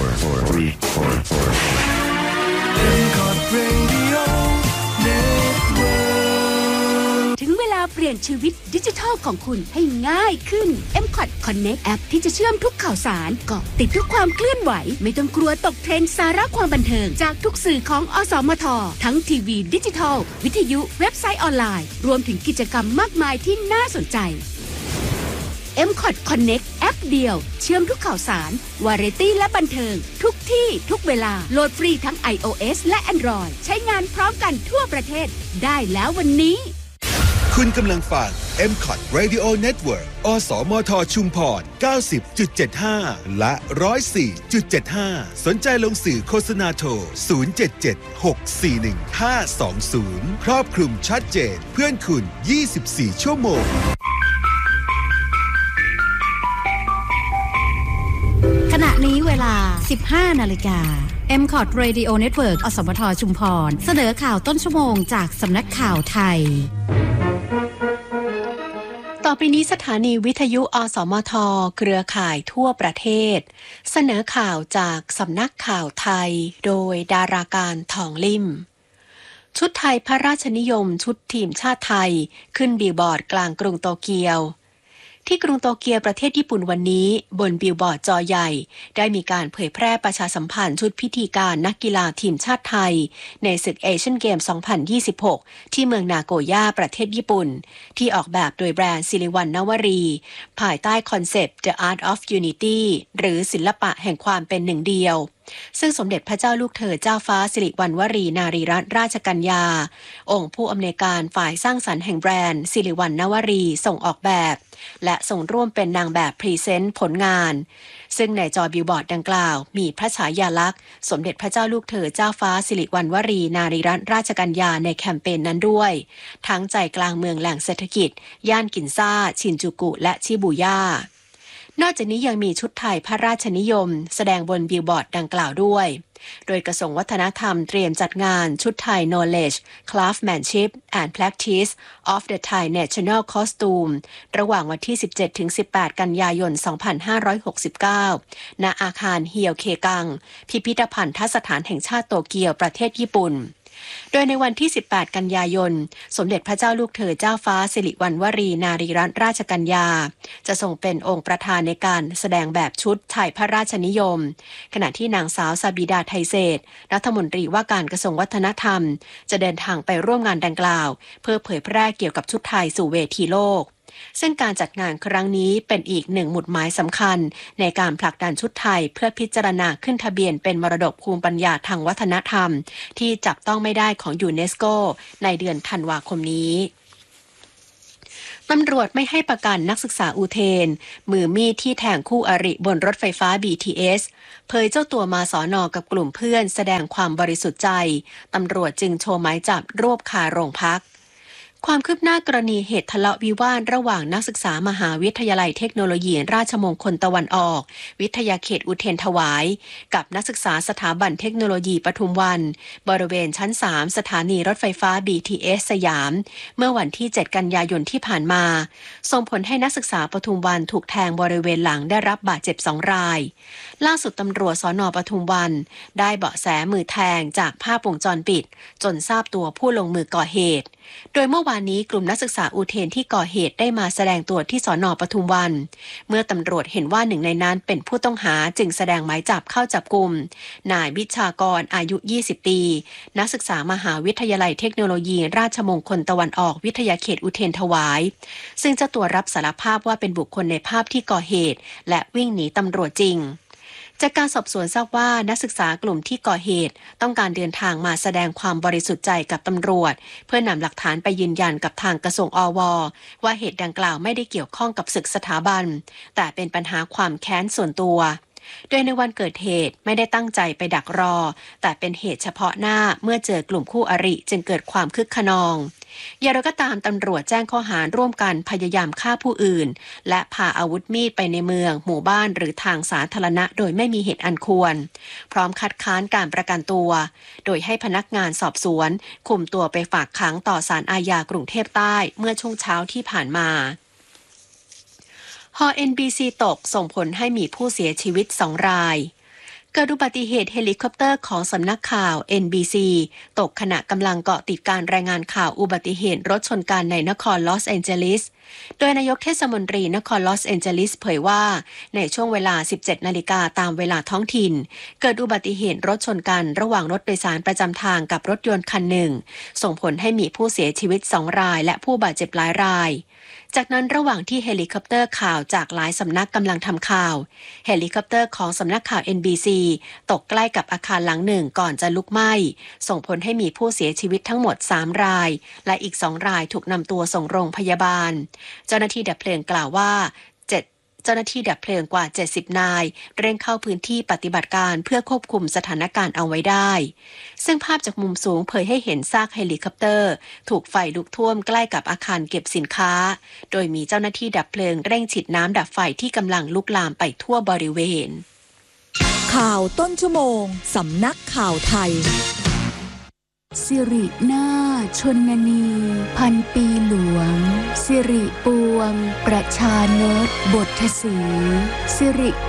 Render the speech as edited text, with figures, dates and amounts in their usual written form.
ถึงเวลาเปลี่ยนชีวิตดิจิทัลของคุณให้ง่ายขึ้น M-Cot Connect แอปที่จะเชื่อมทุกข่าวสารเกาะติดทุกความเคลื่อนไหวไม่ต้องกลัวตกเทรนด์สาระความบันเทิงจากทุกสื่อของอสมททั้งทีวีดิจิทัลวิทยุเว็บไซต์ออนไลน์รวมถึงกิจกรรมมากมายที่น่าสนใจ M-Cot Connect แอปเดียวเชื่อมทุกข่าวสารวาไรตี้และบันเทิงทุกที่ทุกเวลาโหลดฟรีทั้ง iOS และ Android ใช้งานพร้อมกันทั่วประเทศได้แล้ววันนี้คุณกำลังฟัง M-Cot Radio Network อสมทชุมพร 90.75 และ 104.75 สนใจลงสื่อโฆษณาโทร 077-641-520 ครอบคลุมชัดเจนเพื่อนคุณ 24 ชั่วโมงขณะนี้เวลา 15 นาฬิกา M-Cot Radio Network อสมทชุมพรเสนอข่าวต้นชั่วโมงจากสำนักข่าวไทยต่อไปนี้สถานีวิทยุอสมทเครือข่ายทั่วประเทศเสนอข่าวจากสำนักข่าวไทยโดยดาราการทองลิ่มชุดไทยพระราชนิยมชุดทีมชาติไทยขึ้นบิลบอร์ดกลางกรุงโตเกียวที่กรุงโตเกียวประเทศญี่ปุ่นวันนี้บนบิลบอร์ดจอใหญ่ได้มีการเผยแพร่ประชาสัมพันธ์ชุดพิธีการนักกีฬาทีมชาติไทยในศึกเอเชียนเกม 2026 ที่เมืองนาโกย่าประเทศญี่ปุ่นที่ออกแบบโดยแบรนด์สิริวัลย์นวรีภายใต้คอนเซปต์ The Art of Unity หรือศิลปะแห่งความเป็นหนึ่งเดียวซึ่งสมเด็จพระเจ้าลูกเธอเจ้าฟ้าสิริวัณวรีนารีรัตนราชกัญญาองค์ผู้อำนวยการฝ่ายสร้างสรรค์แห่งแบรนด์สิริวัณนวรีส่งออกแบบและส่งร่วมเป็นนางแบบพรีเซนต์ผลงานซึ่งในจอบิลบอร์ดดังกล่าวมีพระฉายาลักษณ์สมเด็จพระเจ้าลูกเธอเจ้าฟ้าสิริวัณวรีนารีรัตนราชกัญญาในแคมเปญนั้นด้วยทั้งใจกลางเมืองแหล่งเศรษฐกิจย่านกินซ่าชินจูกุและชิบูย่านอกจากนี้ยังมีชุดไทยพระราชนิยมแสดงบนบิลบอร์ดดังกล่าวด้วยโดยกระทรวงวัฒนธรรมเตรียมจัดงานชุดไทย Knowledge Craftsmanship and Practice of the Thai National Costume ระหว่างวันที่ 17-18 กันยายน 2569 ณ อาคารเฮียวเคกังพิพิธภัณฑสถานแห่งชาติโตเกียวประเทศญี่ปุ่นโดยในวันที่ 18 กันยายนสมเด็จพระเจ้าลูกเธอเจ้าฟ้าสิริวัณวรีนารีรัตนราชกัญญาจะทรงเป็นองค์ประธานในการแสดงแบบชุดไทยพระราชนิยมขณะที่นางสาวซาบิดาไทเศษรัฐมนตรีว่าการกระทรวงวัฒนธรรมจะเดินทางไปร่วมงานดังกล่าวเพื่อเผยแพร่เกี่ยวกับชุดไทยสู่เวทีโลกซึ่งการจัดงานครั้งนี้เป็นอีกหนึ่งหมุดหมายสำคัญในการผลักดันชุดไทยเพื่อพิจารณาขึ้นทะเบียนเป็นมรดกภูมิปัญญาทางวัฒนธรรมที่จับต้องไม่ได้ของยูเนสโกในเดือนธันวาคมนี้ตำรวจไม่ให้ประกันนักศึกษาอุเทนมือมีดที่แทงคู่อริบนรถไฟฟ้า BTS เผยเจ้าตัวมาสน.กับกลุ่มเพื่อนแสดงความบริสุทธิ์ใจตำรวจจึงโชว์หมายจับรวบคาโรงพักความคืบหน้ากรณีเหตุทะเลาะวิวาทระหว่างนักศึกษามหาวิทยาลัยเทคโนโลยีราชมงคลตะวันออกวิทยาเขตอุเทรนถวายกับนักศึกษาสถาบันเทคโนโลยีปทุมวันบริเวณชั้น 3 สถานีรถไฟฟ้า BTS สยามเมื่อวันที่ 7 กันยายนที่ผ่านมาส่งผลให้นักศึกษาปทุมวันถูกแทงบริเวณหลังได้รับบาดเจ็บ2 รายล่าสุดตำรวจสน.ปทุมวันได้เบาะแสมือแทงจากภาพวงจรปิดจนทราบตัวผู้ลงมือก่อเหตุโดยเมื่อวานนี้กลุ่มนักศึกษาอุเทนที่ก่อเหตุได้มาแสดงตัวที่สน.ปทุมวันเมื่อตำรวจเห็นว่าหนึ่งในนั้นเป็นผู้ต้องหาจึงแสดงหมายจับเข้าจับกุมนายวิชากรอายุ20 ปีนักศึกษามหาวิทยาลัยเทคโนโลยีราชมงคลตะวันออกวิทยาเขตอุเทนถวายซึ่งเจ้าตัวรับสารภาพว่าเป็นบุคคลในภาพที่ก่อเหตุและวิ่งหนีตำรวจจริงจากการสอบสวนทราบว่านักศึกษากลุ่มที่ก่อเหตุต้องการเดินทางมาแสดงความบริสุทธิ์ใจกับตำรวจเพื่อนำหลักฐานไปยืนยันกับทางกระทรวงอว.ว่าเหตุดังกล่าวไม่ได้เกี่ยวข้องกับศึกสถาบันแต่เป็นปัญหาความแค้นส่วนตัวโดยในวันเกิดเหตุไม่ได้ตั้งใจไปดักรอแต่เป็นเหตุเฉพาะหน้าเมื่อเจอกลุ่มคู่อริจึงเกิดความคึกคะนองอย่างไรก็ตามตำรวจแจ้งข้อหาร่วมกันพยายามฆ่าผู้อื่นและพาอาวุธมีดไปในเมืองหมู่บ้านหรือทางสาธารณะโดยไม่มีเหตุอันควรพร้อมคัดค้านการประกันตัวโดยให้พนักงานสอบสวนคุมตัวไปฝากขังต่อศาลอาญากรุงเทพใต้เมื่อช่วงเช้าที่ผ่านมาฮอ NBC ตกส่งผลให้มีผู้เสียชีวิต2 รายเกิดอุบัติเหตุเฮลิคอปเตอร์ของสำนักข่าว NBC ตกขณะกำลังเกาะติดการรายงานข่าวอุบัติเหตุรถชนกันในนครลอสแอนเจลิสโดยนายกเทศมนตรีนครลอสแอนเจลิสเผยว่าในช่วงเวลา 17 นาฬิกาตามเวลาท้องถิ่นเกิดอุบัติเหตุรถชนกันระหว่างรถโดยสารประจำทางกับรถยนต์คันหนึ่งส่งผลให้มีผู้เสียชีวิต2 รายและผู้บาดเจ็บหลายรายจากนั้นระหว่างที่เฮลิคอปเตอร์ข่าวจากหลายสำนักกำลังทำข่าวเฮลิคอปเตอร์ของสำนักข่าว NBC ตกใกล้กับอาคารหลังหนึ่งก่อนจะลุกไหม้ส่งผลให้มีผู้เสียชีวิตทั้งหมด3 รายและอีก2 รายถูกนำตัวส่งโรงพยาบาลเจ้าหน้าที่ดับเพลิงกล่าวว่าเจ้าหน้าที่ดับเพลิงกว่า70 นายเร่งเข้าพื้นที่ปฏิบัติการเพื่อควบคุมสถานการณ์เอาไว้ได้ซึ่งภาพจากมุมสูงเผยให้เห็นซากเฮลิคอปเตอร์ถูกไฟลุกท่วมใกล้กับอาคารเก็บสินค้าโดยมีเจ้าหน้าที่ดับเพลิงเร่งฉีดน้ำดับไฟที่กำลังลุกลามไปทั่วบริเวณข่าวต้นชั่วโมงสำนักข่าวไทยสิรินาถชนนีพันปีหลวงสิริปวงประชานตบทศรีสิริ